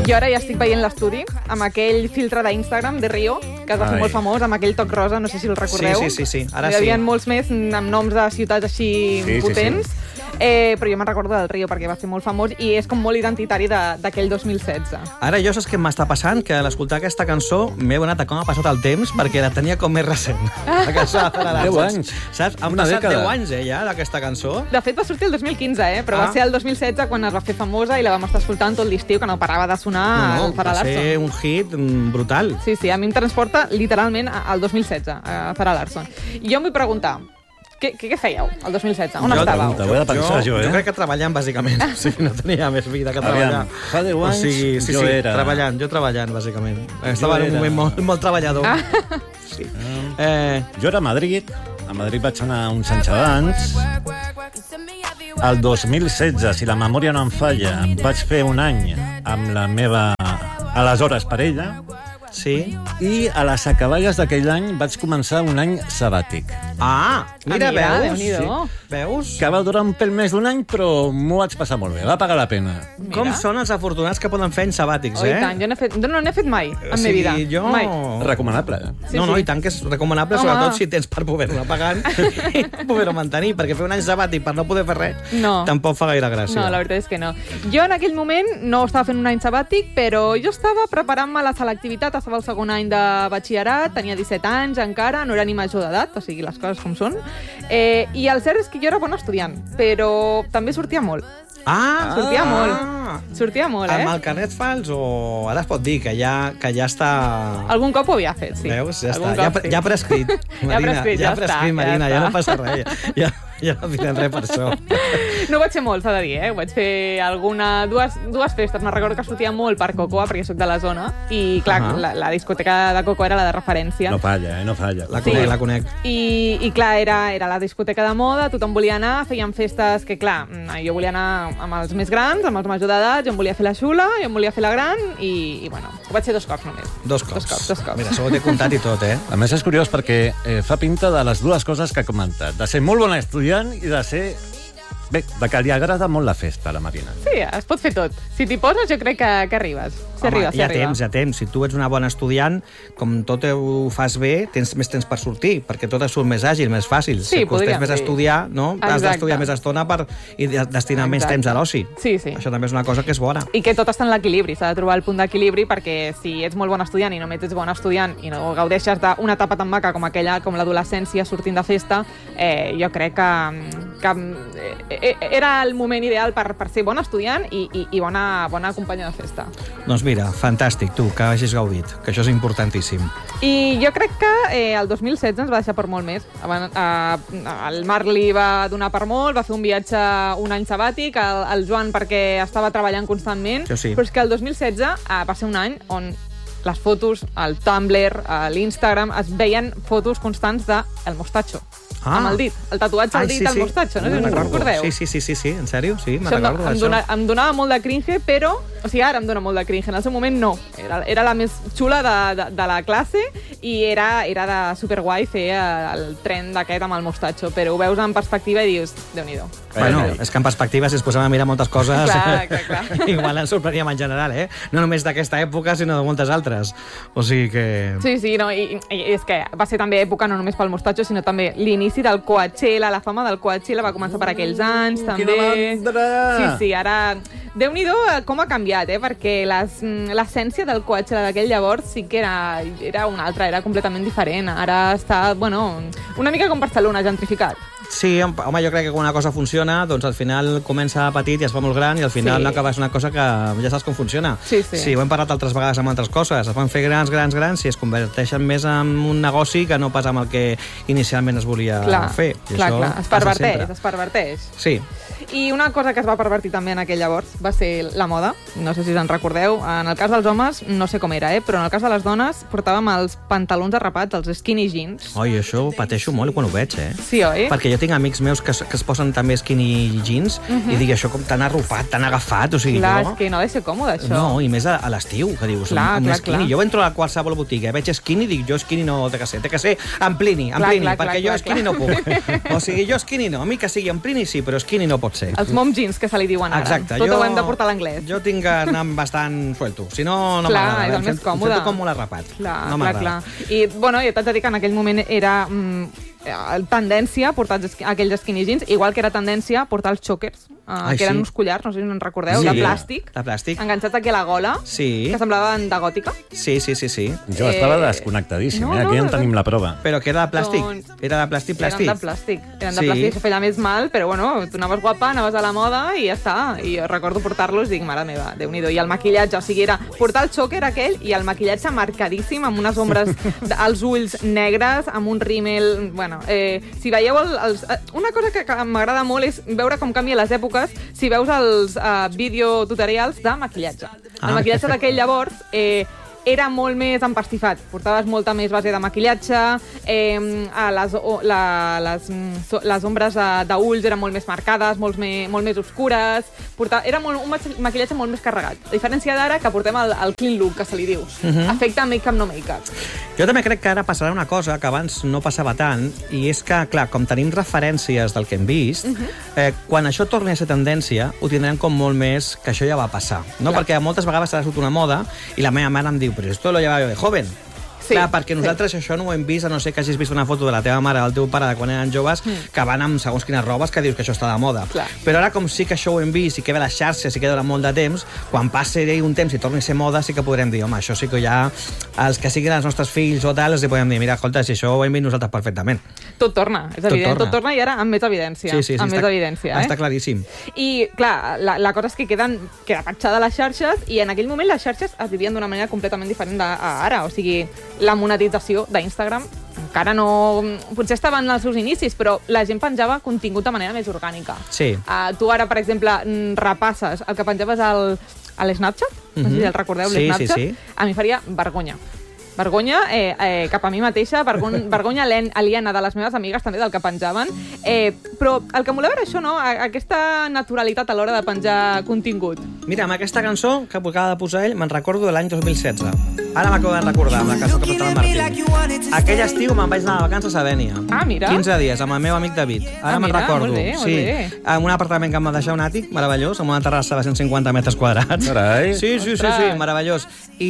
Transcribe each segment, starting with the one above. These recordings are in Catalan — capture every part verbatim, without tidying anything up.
Jo ara ja estic veient l'estudi amb aquell filtre d'Instagram de Rio, que es va fer Ai. molt famós, amb aquell toc rosa, no sé si el recordeu. Sí, sí, sí, sí. Ara Hi havia sí. molts més amb noms de ciutats així Sí, sí, potents, eh, però jo me'n recordo del Rio perquè va ser molt famós i és com molt identitari de- d'aquell dos mil setze. Ara jo saps què m'està passant? Que a l'escoltar aquesta cançó m'he donat a com ha passat el temps perquè la tenia com més recent. La cançó de Zara Deu Larson. anys. Saps? Han Una passat dècada. deu anys, eh, ja, d'aquesta cançó. De fet, va sortir el dos mil quinze, eh? però Ah. va ser el dos mil setze quan es va fer famosa i la vam estar escoltant tot l'estiu, que no parava de sonar no, el Zara va ser Larsson. un hit mm, brutal. Sí, sí, a mi em transporta literalment a- al dos mil setze, a Zara Larsson. I jo em vull preguntar, què, què, què fèieu el dos mil setze? On Jo- estàveu? Ho he de pensar jo, eh? Jo crec que treballant, bàsicament. O sigui, no tenia més vida que Aviam, treballar. fa deu anys o sigui, sí, jo sí, era- treballant, jo treballant, bàsicament. Estava en un era- moment molt, molt treballador. Ah. Sí. Eh, Jo era a Madrid, a Madrid vaig anar uns anys abans. El dos mil setze, si la memòria no em falla, vaig fer un any amb la meva aleshores parella sí. i a les acaballes d'aquell any vaig començar un any sabàtic. Ah, mira, Ah, mira, veus? Déu-n'hi-do. Veus? Que va durar un pèl més d'un any, però m'ho vaig passar molt bé, va pagar la pena. Mira. Com són els afortunats que poden fer anys sabàtics, Oh, eh? i tant, jo no n'he fet, no n'he fet mai, en O la sigui, meva vida. jo... Mai. Recomanable. Sí, no, no, sí. i tant que és recomanable, Home. sobretot si tens per poder-ho pagar i poder-ho mantenir, perquè fer un any sabàtic per no poder fer res No. tampoc fa gaire gràcia. No, la veritat és que no. Jo en aquell moment no estava fent un any sabàtic, però jo estava preparant-me la selectivitat, estava al segon any de batxillerat, tenia disset anys encara, no era ni major d'edat, o sigui, les coses com són. Eh, I el cert és que jo era bona estudiant, però també sortia molt. Ah! Sortia ah, molt. Sortia molt, eh? Amb el carnet fals o... Ara es pot dir que ja, que ja està... Algun cop ho havia fet, sí. Veus? Ja Algun està. Ja, cop, sí. ja ha prescrit, Marina. prescrit, ja ha prescrit, està, ja Marina. Ja, està. no passa res. Ja, ja no direm res per això. No ho vaig fer molt, s'ha de dir, eh? Ho vaig fer alguna... Dues, dues festes. Me'n recordo que sortia molt per Cocoa, perquè sóc de la zona, i, clar, Ahà. la, la discoteca de Cocoa era la de referència. No falla, eh? No falla. La Sí. conec, la conec. I, i clar, era, era la discoteca de moda, tothom volia anar, feien festes que, clar, jo volia anar amb els més grans, amb els majors d'edat, jo em volia fer la xula, jo em volia fer la gran, i, i bueno, ho vaig fer dos cops només. Dos cops. Dos cops, dos cops. Mira, això ho t'he comptat i tot, eh? A més, és curiós perquè eh, fa pinta de les dues coses que ha comentat. De ser molt bona estudiant i de ser... Bé, de que li agrada molt la festa, a la Marina. Sí, es pot fer tot. Si t'hi poses, jo crec que, que arribes. Si arriba, si hi ha arriba. temps, hi ha temps. Si tu ets una bona estudiant, com tot ho fas bé, tens més temps per sortir, perquè tot et surt més àgil, més fàcil. Sí, si et costés podríem més dir. estudiar, no? Has Exacte. d'estudiar més estona per, i de- destinar més Exacte. temps a l'oci. Sí, sí. Això també és una cosa que és bona. I que tot està en l'equilibri, s'ha de trobar el punt d'equilibri, perquè si ets molt bon estudiant i només ets bon estudiant i no gaudeixes d'una etapa tan maca com aquella, com l'adolescència, sortint de festa, eh, jo crec que, que eh, era el moment ideal per, per ser bon estudiant i, i, i bona, bona companya de festa. Doncs mira, fantàstic, tu, que hagis gaudit, que això és importantíssim. I jo crec que eh, el dos mil setze ens va deixar per molt més. Aban- eh, el Marc li va donar per molt, va fer un viatge un any sabàtic, el, el Joan perquè estava treballant constantment, Jo sí. però és que el dos mil setze eh, va ser un any on les fotos, el Tumblr, a l'Instagram, es veien fotos constants de el mostatxo. Ah. Amb el dit, el tatuatge al dit al mostatxo, no sé si us en recordeu. Sí, sí, sí, sí, sí, en sèrio? Sí, me'n Això em, recordo em, d'això. dona, em donava molt de cringe, però... O sigui, ara em dona molt de cringe. En el seu moment, no. Era, era la més xula de, de, de la classe i era, era de superguai fer el tren d'aquest amb el mostatxo, però ho veus en perspectiva i dius, Déu-n'hi-do. Bueno, és que en perspectiva, si ens posem a mirar moltes coses, Clar, clar, clar. igual ens sorprendríem en general, eh? No només d'aquesta època, sinó de moltes altres. O sigui que... Sí, sí, no, i, i és que va ser també època no només pel mostatxo, sinó també l'inici del Coachella, la fama del Coachella va començar per aquells anys, també. Quina mandra! Sí, sí, ara... Déu-n'hi-do com ha canviat, eh? Perquè les- l'essència del Coachella d'aquell llavors sí que era, era una altra, era completament diferent. Ara està, bueno, una mica com Barcelona, gentrificat. Sí, home, jo crec que quan una cosa funciona, doncs al final comença petit i es fa molt gran i al final Sí. no acaba una cosa que ja saps com funciona. Sí, sí. Sí, ho hem parlat altres vegades amb altres coses. Es van fer grans, grans, grans i es converteixen més en un negoci que no pas amb el que inicialment es volia Clar, fer. I clar, això clar, es passa perverteix, sempre. es perverteix. Sí. I una cosa que es va pervertir també en aquell llavors va ser la moda. No sé si us en recordeu. En el cas dels homes, no sé com era, eh? Però en el cas de les dones portàvem els pantalons arrapats, els skinny jeans. Oi, això ho pateixo molt quan ho veig, eh? Sí, oi? Perquè jo tinc amics meus que, es- que es posen també skinny jeans i dic això com tan arrupat, tan agafat, o sigui, Clar, jo... és que no ha de ser còmode, això. No, i més a, a l'estiu, que dius, Clar, un, un clar, skinny. clar. Jo entro a qualsevol botiga, veig skinny, dic, jo skinny no té que ser, té que ser en plini, en Clar, plini, clar, perquè clar, jo clar, skinny clar. no puc. O sigui, jo skinny no, a mi que sigui en plini sí, però skinny no pot pot ser. Els mom jeans, que se li diuen ara. Exacte. Tot jo, ho hem de portar a l'anglès. Jo tinc que anar bastant suelto. Si no, no clar, m'agrada. és el més còmode. Em sento com molt arrapat. Clar, no clar, clar. I, bueno, jo t'haig de dir que en aquell moment era mm, tendència portar aquells skinny jeans, igual que era tendència portar els chokers, uh, Ai, que eren sí. uns collars, no sé si no en recordeu, Sí. de plàstic, De plàstic. enganxats aquí a la gola, Sí. que semblaven de gòtica. Sí, sí, sí, sí. Jo estava Eh, desconnectadíssim, no, eh? Aquí no, en tenim la prova. Però que era de plàstic. Doncs- Era de plàstic, plàstic. Eren de plàstic, eren de Sí. plàstic, això feia més mal, però bueno, tu anaves guapa, anaves a la moda i ja està. I jo recordo portar-los i dic, mare meva, Déu-n'hi-do. I el maquillatge, o sigui, era portar el xoker aquell i el maquillatge marcadíssim, amb unes ombres als ulls negres, amb un rímel... Bueno, eh, si veieu el, els... Una cosa que, que m'agrada molt és veure com canvien les èpoques si veus els uh, videotutorials de maquillatge. El Ah. maquillatge d'aquell llavors... Eh, era molt més empastifat. Portaves molta més base de maquillatge, eh, a les, o, la, les, so, les ombres d'ulls eren molt més marcades, molt, me, molt més oscures. Portava, era molt, un maquillatge molt més carregat. A diferència d'ara, que portem el, el clean look, que se li diu. Uh -huh. Efecte make-up, no make-up. Jo també crec que ara passarà una cosa que abans no passava tant, i és que, clar, com tenim referències del que hem vist, uh -huh. eh, quan això torni a ser tendència, ho tindrem com molt més que això ja va passar. No? Clar. Perquè moltes vegades serà sota una moda i la meva mare em diu, però esto lo llevaba yo de joven. Sí, Clar, perquè nosaltres sí. això no ho hem vist, a no ser que hagis vist una foto de la teva mare o del teu pare de quan eren joves, mm. que van amb segons quines robes que dius que això està de moda. Clar. Però ara, com sí que això ho hem vist i que ve a les xarxes i que dura molt de temps, quan passi un temps i torni a ser moda, sí que podrem dir, home, això sí que ja... Els que siguin els nostres fills o tal, els hi podem dir, mira, escolta, si això ho hem vist nosaltres perfectament. Tot torna, és Tot evident. torna. Tot torna i ara amb més evidència. Sí, sí, sí, amb està, més evidència, eh? està claríssim. I, clar, la, la cosa és que queden, queda petjada a les xarxes i en aquell moment les xarxes es vivien d'una manera completament diferent d'ara. O sigui, la monetització d'Instagram encara no... Potser estava en els seus inicis, però la gent penjava contingut de manera més orgànica. Sí. Uh, tu ara, per exemple, repasses el que penjaves al, a l'Snapchat, no sé si el recordeu, Sí, l'Snapchat, sí, sí. a mi faria vergonya. Vergonya eh, eh, cap a mi mateixa, vergon, vergonya aliena de les meves amigues també del que penjaven, eh, però el que em voleva era això, no? Aquesta naturalitat a l'hora de penjar contingut. Mira, amb aquesta cançó que acaba de posar ell, me'n recordo de l'any dos mil setze. Ara m'acabo de recordar, amb la cançó que portava el Martín. Aquell estiu me'n vaig anar de vacances a Dénia. Ah, mira. quinze dies, amb el meu amic David. Ara Ah, me'n mira, recordo. molt bé, molt sí. bé. En un apartament que em va deixar un àtic, meravellós, amb una terrassa de cent cinquanta metres quadrats. Carai. Sí, sí, sí, sí, Ostres. meravellós.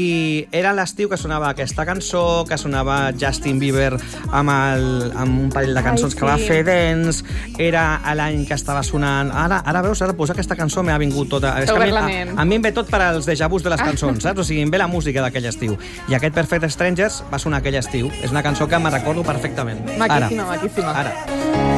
I era l'estiu que sonava aquesta cançó, que sonava Justin Bieber amb, el, amb un parell de cançons Ai, que va sí. fer Dance, era l'any que estava sonant... Ara, ara veus, ara posar aquesta cançó m'ha vingut tota... És que a, mi, Obert la a, ment. a mi em ve tot per als déjà vus de les cançons, saps? O sigui, em ve la música d'aquell estiu. I aquest Perfect Strangers va sonar aquell estiu. És una cançó que me recordo perfectament. Maquíssima, Ara. maquíssima. Ara.